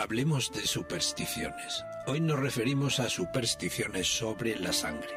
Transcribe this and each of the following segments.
Hablemos de supersticiones. Hoy nos referimos a supersticiones sobre la sangre.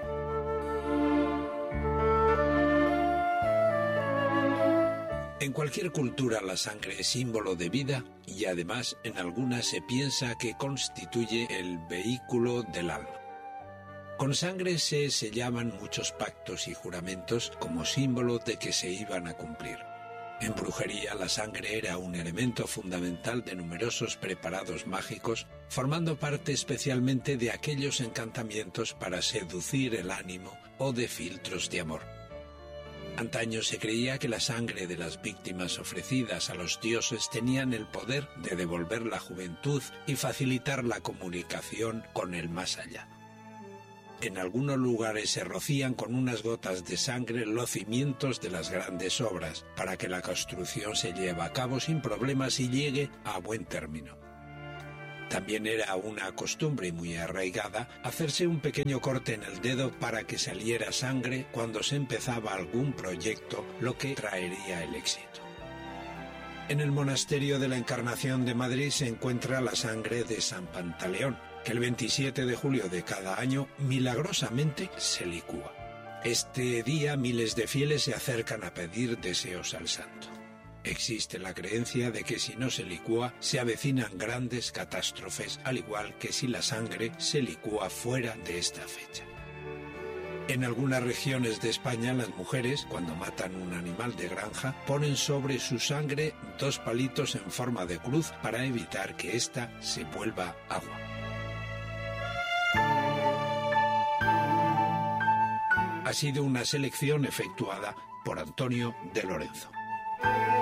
En cualquier cultura la sangre es símbolo de vida y además en algunas se piensa que constituye el vehículo del alma. Con sangre se sellaban muchos pactos y juramentos como símbolo de que se iban a cumplir. En brujería la sangre era un elemento fundamental de numerosos preparados mágicos, formando parte especialmente de aquellos encantamientos para seducir el ánimo o de filtros de amor. Antaño se creía que la sangre de las víctimas ofrecidas a los dioses tenían el poder de devolver la juventud y facilitar la comunicación con el más allá. En algunos lugares se rocían con unas gotas de sangre los cimientos de las grandes obras, para que la construcción se lleve a cabo sin problemas y llegue a buen término. También era una costumbre muy arraigada hacerse un pequeño corte en el dedo para que saliera sangre cuando se empezaba algún proyecto, lo que traería el éxito. En el monasterio de la Encarnación de Madrid se encuentra la sangre de San Pantaleón, que el 27 de julio de cada año milagrosamente se licúa. Este día miles de fieles se acercan a pedir deseos al santo. Existe la creencia de que si no se licúa se avecinan grandes catástrofes, al igual que si la sangre se licúa fuera de esta fecha. En algunas regiones de España las mujeres, cuando matan un animal de granja, ponen sobre su sangre 2 palitos en forma de cruz para evitar que ésta se vuelva agua. Ha sido una selección efectuada por Antonio de Lorenzo.